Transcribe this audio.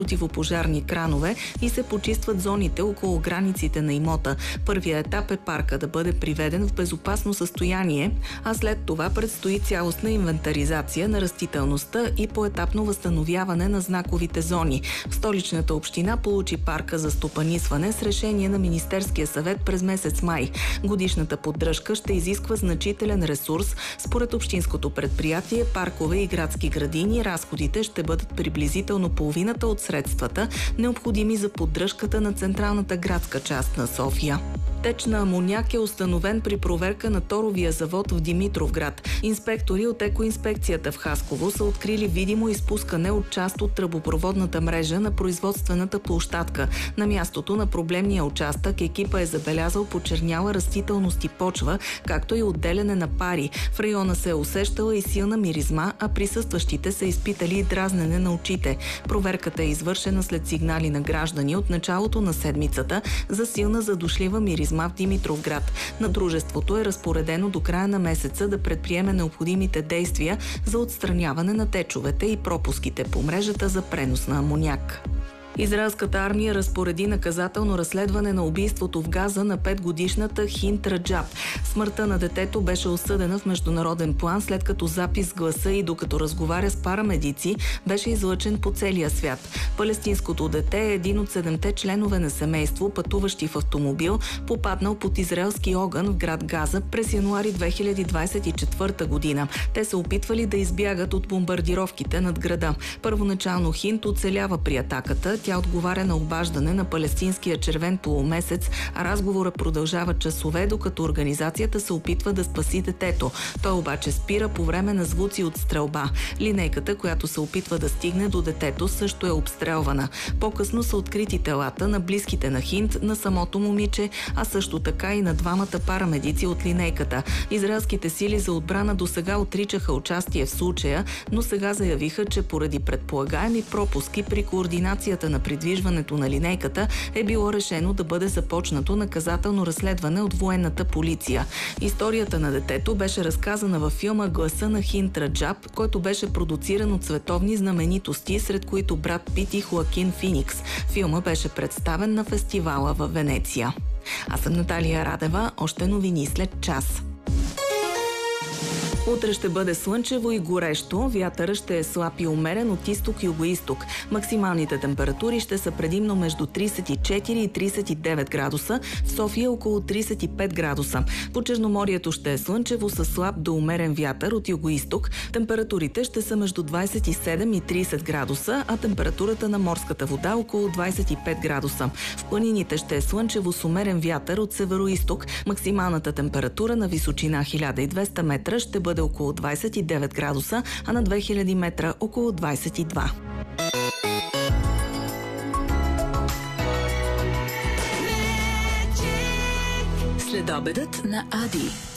противопожарни кранове и се почистват зоните около границите на имота. Първият етап е парка да бъде приведен в безопасно състояние, а след това предстои цялостна инвентаризация на растителността и поетапно възстановяване на знаковите зони. В Столичната община получи парка за стопанисване с решение на Министерския съвет през месец май. Годишната поддръжка ще изисква значителен ресурс. Според общинското предприятие Паркове и градски градини разходите ще бъдат приблизително половината от средствата, необходими за поддръжката на централната градска част на София. Теч на амоняк е установен при проверка на торовия завод в Димитровград. Инспектори от екоинспекцията в Хасково са открили видимо изпускане от част от тръбопроводната мрежа на производствената площадка. На мястото на проблемния участък екипа е забелязал почерняла растителност и почва, както и отделяне на пари. В района се е усещала и силна миризма, а присъстващите са изпитали и дразнене на очите. Проверката е извършена след сигнали на граждани от началото на седмицата за силна задушлива миризма в Димитровград. На дружеството е разпоредено до края на месеца да предприеме необходимите действия за отстраняване на течовете и пропуските по мрежата за пренос на амоняк. Израелската армия разпореди наказателно разследване на убийството в Газа на 5-годишната Хинд Раджаб. Смъртта на детето беше осъдена в международен план, след като запис с гласа и докато разговаря с парамедици, беше излъчен по целия свят. Палестинското дете е един от 7-те членове на семейство, пътуващи в автомобил, попаднал под израелски огън в град Газа през януари 2024 година. Те се опитвали да избягат от бомбардировките над града. Първоначално Хинд оцелява при атаката. Тя отговаря на обаждане на палестинския червен полумесец, а разговорът продължава часове, докато организацията се опитва да спаси детето. Той обаче спира по време на звуци от стрелба. Линейката, която се опитва да стигне до детето, също е обстрелвана. По-късно са открити телата на близките на Хинд, на самото момиче, а също така и на двамата парамедици от линейката. Израелските сили за отбрана досега отричаха участие в случая, но сега заявиха, че поради предполагаеми пропуски при координацията на придвижването на линейката е било решено да бъде започнато наказателно разследване от военната полиция. Историята на детето беше разказана във филма "Гласа на Хинд Раджаб", който беше продуциран от световни знаменитости, сред които Брад Пит и Хоакин Феникс. Филма беше представен на фестивала във Венеция. Аз съм Наталия Радева, още новини след час. Утре ще бъде слънчево и горещо, вятърът ще е слаб и умерен от изток-югоизток. Максималните температури ще са предимно между 34 и 39 градуса, в София около 35 градуса. По Черноморието ще е слънчево с слаб до умерен вятър от югоизток. Температурите ще са между 27 и 30 градуса, а температурата на морската вода около 25 градуса. В планините ще е слънчево с умерен вятър от североизток. Максималната температура на височина 1200 метра ще бъде около 29 градуса, а на 2000 метра около 22. Следобедът на Ади.